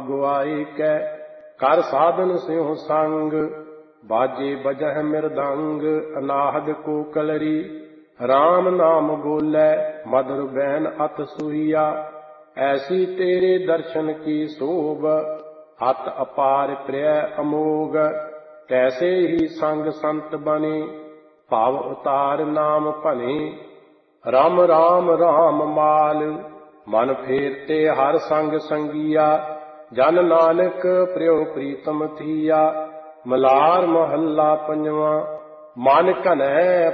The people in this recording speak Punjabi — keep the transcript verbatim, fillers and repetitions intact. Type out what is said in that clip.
ਗੁਆਏ ਕੈ ਕਰ ਸਾਧਨ ਸਿਉ ਸੰਗ। ਬਾਜੇ ਬਜਹਿ ਮਿਰਦੰਗ ਅਨਾਹਦ ਕੋ ਕਲਰੀ ਰਾਮ ਨਾਮ ਬੋਲੇ ਮਧੁਰ ਬੈਨ ਅਤ ਸੂਹੀਆ। ਐਸੀ ਤੇਰੇ ਦਰਸ਼ਨ ਕੀ ਸੋਭ ਅਤ ਅਪਾਰ ਪ੍ਰਿਯ ਅਮੋਗ। ਤੈਸੇ ਹੀ ਸੰਗ ਸੰਤ ਬਨੇ ਭਵ ਉਤਾਰ ਨਾਮ ਭਨੇ। ਰਾਮ ਰਾਮ ਰਾਮ ਮਾਲ ਮਨ ਫੇਰਤੇ ਹਰ ਸੰਗ ਸੰਗੀਆ। ਜਨ ਨਾਨਕ ਪ੍ਰਿਯ ਪ੍ਰੀਤਮ ਥੀਆ। ਮਲਾਰ ਮਹੱਲਾ ਪੰਜਵਾਂ। ਮਨ ਘਨੈ